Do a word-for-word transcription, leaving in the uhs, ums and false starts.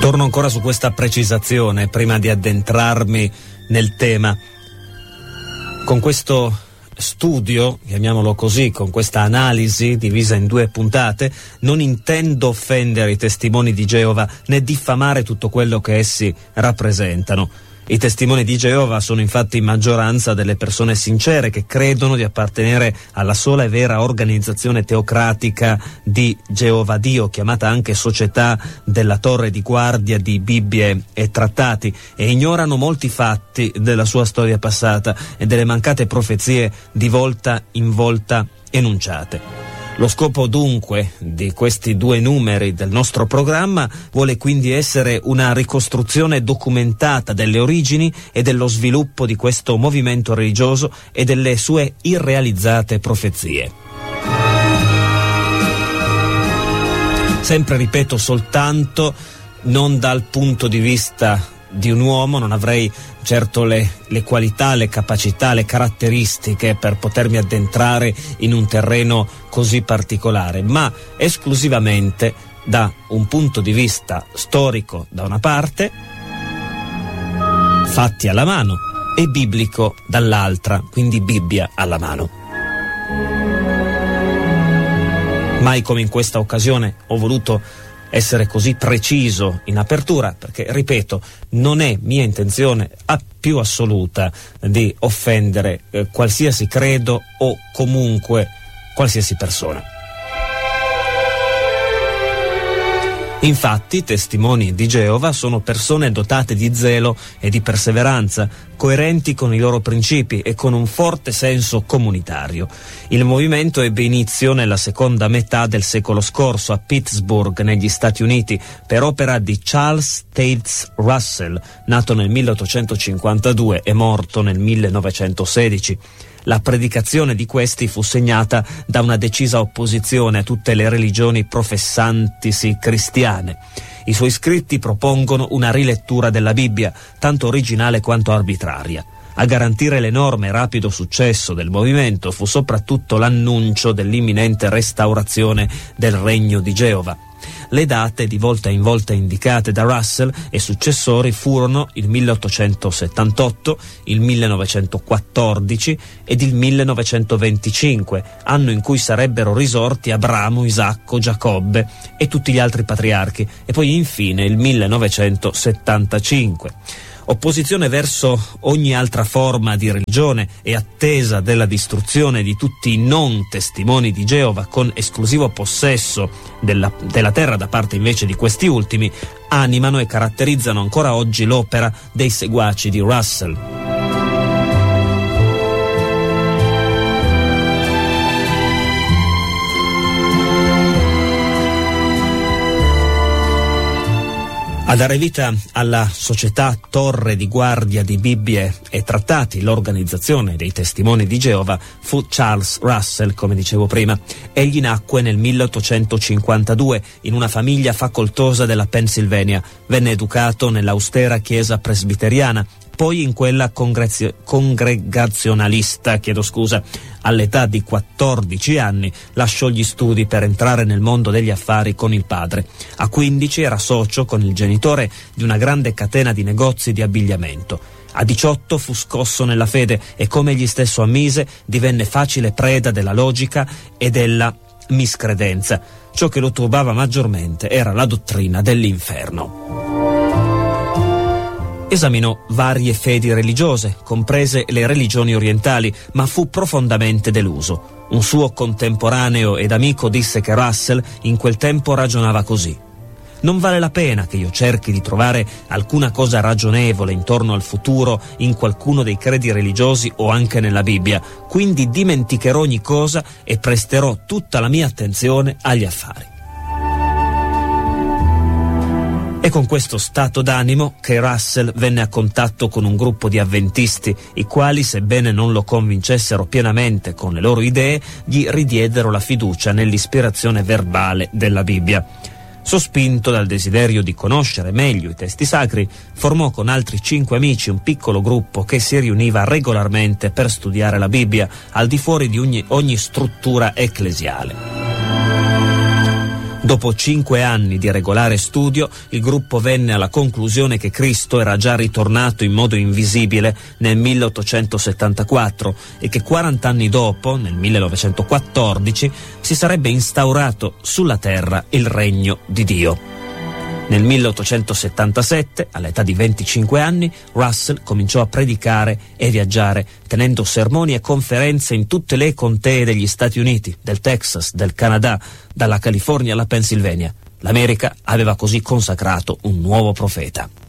Torno ancora su questa precisazione prima di addentrarmi nel tema. Con questo studio, chiamiamolo così, con questa analisi divisa in due puntate, non intendo offendere i testimoni di Geova né diffamare tutto quello che essi rappresentano. I testimoni di Geova sono infatti maggioranza delle persone sincere che credono di appartenere alla sola e vera organizzazione teocratica di Geova Dio, chiamata anche Società della Torre di Guardia di Bibbie e Trattati, e ignorano molti fatti della sua storia passata e delle mancate profezie di volta in volta enunciate. Lo scopo dunque di questi due numeri del nostro programma vuole quindi essere una ricostruzione documentata delle origini e dello sviluppo di questo movimento religioso e delle sue irrealizzate profezie. Sempre ripeto, soltanto non dal punto di vista di un uomo, non avrei certo le, le qualità, le capacità, le caratteristiche per potermi addentrare in un terreno così particolare, ma esclusivamente da un punto di vista storico da una parte, fatti alla mano, e biblico dall'altra, quindi Bibbia alla mano. Mai come in questa occasione ho voluto essere così preciso in apertura, perché, ripeto, non è mia intenzione a più assoluta di offendere eh, qualsiasi credo o comunque qualsiasi persona. Infatti, i testimoni di Geova sono persone dotate di zelo e di perseveranza, coerenti con i loro principi e con un forte senso comunitario. Il movimento ebbe inizio nella seconda metà del secolo scorso a Pittsburgh, negli Stati Uniti, per opera di Charles Taze Russell, nato nel milleottocentocinquantadue e morto nel millenovecentosedici. La predicazione di questi fu segnata da una decisa opposizione a tutte le religioni professantisi cristiane. I suoi scritti propongono una rilettura della Bibbia, tanto originale quanto arbitraria. A garantire l'enorme e rapido successo del movimento fu soprattutto l'annuncio dell'imminente restaurazione del Regno di Geova. Le date di volta in volta indicate da Russell e successori furono il milleottocentosettantotto, il millenovecentoquattordici ed il millenovecentoventicinque, anno in cui sarebbero risorti Abramo, Isacco, Giacobbe e tutti gli altri patriarchi, e poi infine il millenovecentosettantacinque. Opposizione verso ogni altra forma di religione e attesa della distruzione di tutti i non testimoni di Geova, con esclusivo possesso della, della terra da parte invece di questi ultimi, animano e caratterizzano ancora oggi l'opera dei seguaci di Russell. A dare vita alla Società Torre di Guardia di Bibbie e Trattati, l'organizzazione dei testimoni di Geova, fu Charles Russell, come dicevo prima. Egli nacque nel milleottocentocinquantadue in una famiglia facoltosa della Pennsylvania. Venne educato nell'austera chiesa presbiteriana, poi in quella congregazio- congregazionalista, chiedo scusa. All'età di quattordici anni lasciò gli studi per entrare nel mondo degli affari con il padre. A quindici era socio con il genitore di una grande catena di negozi di abbigliamento. A diciotto fu scosso nella fede e, come egli stesso ammise, divenne facile preda della logica e della miscredenza. Ciò che lo turbava maggiormente era la dottrina dell'inferno. Esaminò varie fedi religiose, comprese le religioni orientali, ma fu profondamente deluso. Un suo contemporaneo ed amico disse che Russell in quel tempo ragionava così: non vale la pena che io cerchi di trovare alcuna cosa ragionevole intorno al futuro in qualcuno dei credi religiosi o anche nella Bibbia, quindi dimenticherò ogni cosa e presterò tutta la mia attenzione agli affari. È con questo stato d'animo che Russell venne a contatto con un gruppo di avventisti, i quali, sebbene non lo convincessero pienamente con le loro idee, gli ridiedero la fiducia nell'ispirazione verbale della Bibbia. Sospinto dal desiderio di conoscere meglio i testi sacri, formò con altri cinque amici un piccolo gruppo che si riuniva regolarmente per studiare la Bibbia, al di fuori di ogni, ogni struttura ecclesiale. Dopo cinque anni di regolare studio, il gruppo venne alla conclusione che Cristo era già ritornato in modo invisibile nel milleottocentosettantaquattro e che quaranta anni dopo, nel millenovecentoquattordici, si sarebbe instaurato sulla terra il regno di Dio. Nel milleottocentosettantasette, all'età di venticinque anni, Russell cominciò a predicare e viaggiare, tenendo sermoni e conferenze in tutte le contee degli Stati Uniti, del Texas, del Canada, dalla California alla Pennsylvania. L'America aveva così consacrato un nuovo profeta.